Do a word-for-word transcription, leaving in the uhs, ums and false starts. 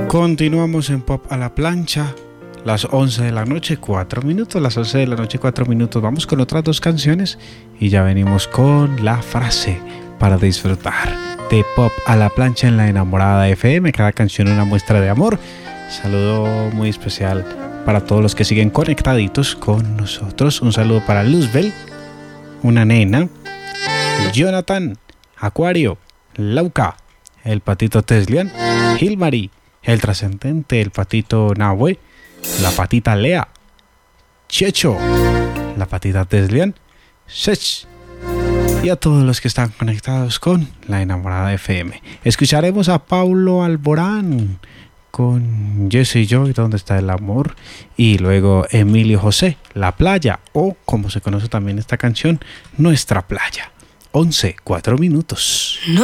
Continuamos en Pop a la Plancha, las once de la noche, cuatro minutos, las once de la noche, cuatro minutos. Vamos con otras dos canciones y ya venimos con la frase para disfrutar de Pop a la Plancha en la Enamorada F M. Cada canción una muestra de amor. Saludo muy especial para todos los que siguen conectaditos con nosotros. Un saludo para Luzbel, una nena, Jonathan, Acuario, Lauca, el patito Teslian, Hilmary, el trascendente, el patito Nahue, la patita Lea, Checho, la patita Teslian, Sech, y a todos los que están conectados con la Enamorada F M. Escucharemos a Paulo Alborán con Jesse y yo, ¿dónde está el amor? Y luego Emilio José, La Playa, o como se conoce también esta canción, Nuestra Playa. once, cuatro minutos. No.